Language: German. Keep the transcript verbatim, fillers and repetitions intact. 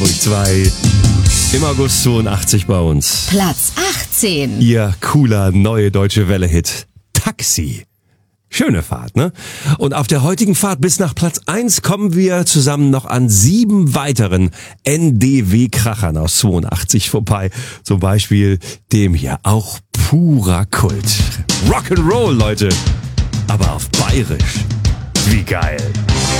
Hamburg zwei. Im August zweiundachtzig bei uns. Platz achtzehn. Ihr cooler neue deutsche Welle-Hit Taxi. Schöne Fahrt, ne? Und auf der heutigen Fahrt bis nach Platz eins kommen wir zusammen noch an sieben weiteren N D W-Krachern aus zweiundachtzig vorbei. Zum Beispiel dem hier, auch purer Kult. Rock'n'Roll, Leute. Aber auf Bayerisch. Wie geil.